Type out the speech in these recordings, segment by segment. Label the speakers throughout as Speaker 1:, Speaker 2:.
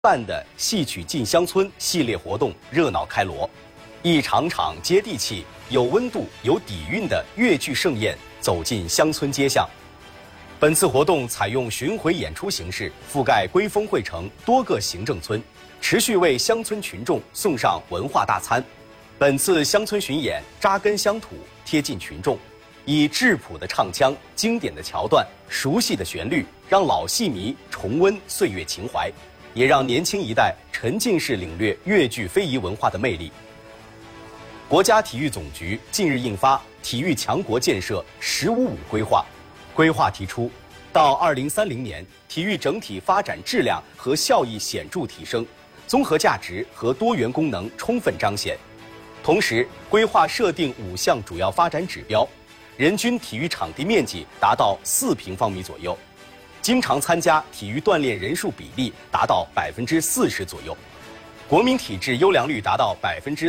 Speaker 1: 办的戏曲进乡村系列活动热闹开锣，一场场接地气、有温度、有底蕴的粤剧盛宴走进乡村街巷。本次活动采用巡回演出形式，覆盖归丰汇城多个行政村，持续为乡村群众送上文化大餐。本次乡村巡演扎根乡土，贴近群众，以质朴的唱腔、经典的桥段、熟悉的旋律，让老戏迷重温岁月情怀，也让年轻一代沉浸式领略粤剧非遗文化的魅力。国家体育总局近日印发《体育强国建设“十五五”规划》，规划提出，到2030年，体育整体发展质量和效益显著提升，综合价值和多元功能充分彰显。同时，规划设定5项主要发展指标，人均体育场地面积达到4平方米左右，经常参加体育锻炼人数比例达到40%左右，国民体质优良率达到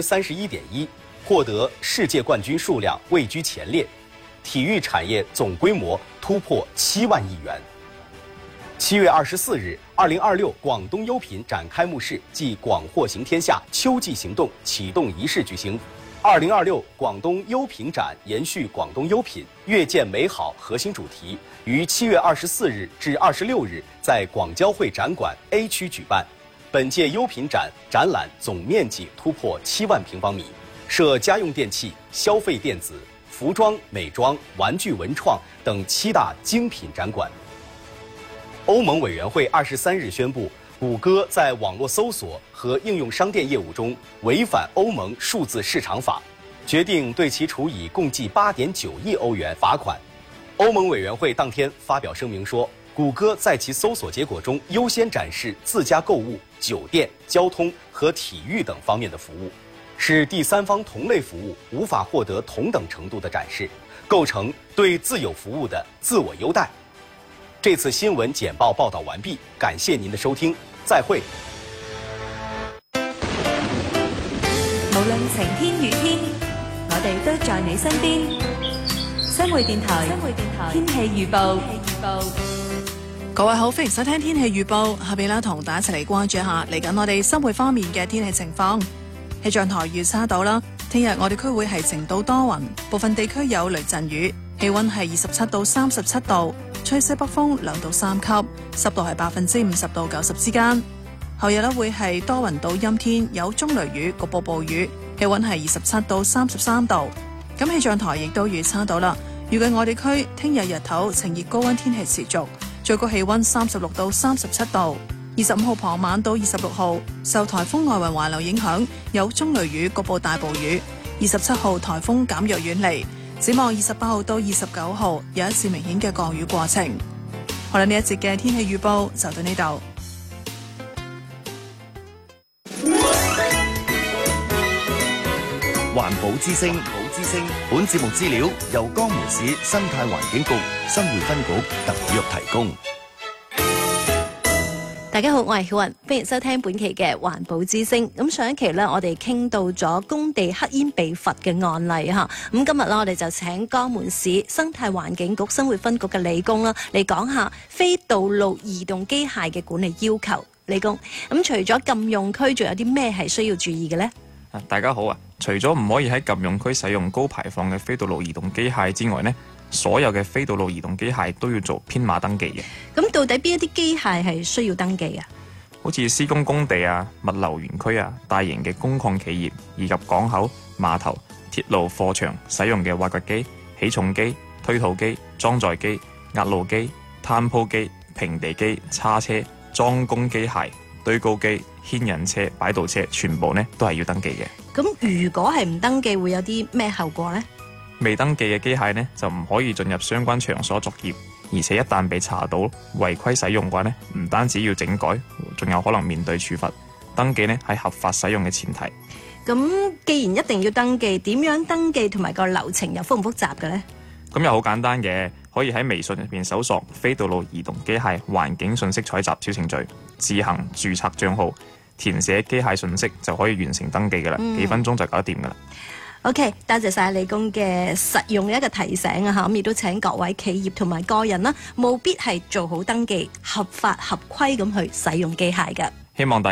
Speaker 1: 31.1%，获得世界冠军数量位居前列，体育产业总规模突破7万亿元。7月24日，2026广东优品展开幕式暨广货行天下秋季行动启动仪式举行。2026广东优品展延续广东优品越见美好核心主题，于7月24日至26日在广交会展馆 A 区举办。本届优品展展览总面积突破7万平方米，设家用电器、消费电子、服装、美妆、玩具文创等7大精品展馆。欧盟委员会23日宣布，谷歌在网络搜索和应用商店业务中违反欧盟数字市场法，决定对其处以共计8.9亿欧元罚款。欧盟委员会当天发表声明说，谷歌在其搜索结果中优先展示自家购物、酒店、交通和体育等方面的服务，使第三方同类服务无法获得同等程度的展示，构成对自有服务的自我优待。这次新闻简报报道完毕，感謝您的收聽，再會。
Speaker 2: 無論晴天雨天，我哋都在你身邊。新匯電台天氣預報。
Speaker 3: 各位好，歡迎收聽天氣預報。下邊同大家一齊嚟關注一下嚟緊我哋新匯方面嘅天氣情況。氣象台預測到啦，聽日我哋區會係晴到多雲，部分地區有雷陣雨，氣溫係27到37度。吹西北風2到3級，濕度係50%到90%之間。後日會係多雲到陰天，有中雷雨，局部暴雨，氣溫係27到33度。咁氣象台亦都預測到啦，預計我哋區聽日日頭晴熱高溫天氣持續，最高氣溫36到37度。25號傍晚到26號受颱風外圍環流影響，有中雷雨，局部大暴雨。27號颱風減弱遠離。展望28號到29號有一次明顯嘅降雨過程。好啦，呢一節嘅天氣預報就到呢度。
Speaker 4: 環保之聲，本節目資料由江門市生態環境局新會分局特約提供。
Speaker 5: 大家好，我係曉雲，歡迎收聽本期嘅環保之聲。咁上一期呢，我哋傾到咗工地黑煙被罰嘅案例嚇。咁今日呢，我哋就請江門市生態環境局新會分局嘅理工啦，嚟講下非道路移動機械嘅管理要求。理工，咁除咗禁用區，仲有啲咩係需要注意嘅呢？
Speaker 6: 大家好啊！除咗唔可以喺禁用區使用高排放嘅非道路移動機械之外呢，所有嘅非道路移動機械都要做編碼登記嘅。咁
Speaker 5: 到底邊一啲機械係需要登記啊？
Speaker 6: 好似施工工地啊、物流園區啊、大型嘅工礦企業以及港口、碼頭、鐵路貨場使用嘅挖掘機、起重機、推土機、裝載機、壓路機、攤鋪機、平地機、叉車、裝工機械、堆高機、牽引車、擺渡車，全部呢都係要登記嘅。
Speaker 5: 咁如果係唔登記，會有啲咩後果呢？
Speaker 6: 未登記嘅機械呢，就唔可以進入相關場所作業，而且一旦被查到違規使用嘅話呢，唔單止要整改，仲有可能面對處罰。登記呢係合法使用嘅前提。
Speaker 5: 咁既然一定要登記，點樣登記同埋個流程又複唔複雜嘅呢？
Speaker 6: 咁又好簡單嘅，可以喺微信入邊搜索非道路移動機械環境信息採集小程序，自行註冊帳號，填寫機械信息就可以完成登記㗎啦，幾分鐘就搞得掂㗎啦。
Speaker 5: OK， 多謝晒理工嘅實用嘅一個提醒啊嚇，咁亦都請各位企業同埋個人啦，務必係做好登記，合法合規咁去使用機械嘅。
Speaker 6: 希望大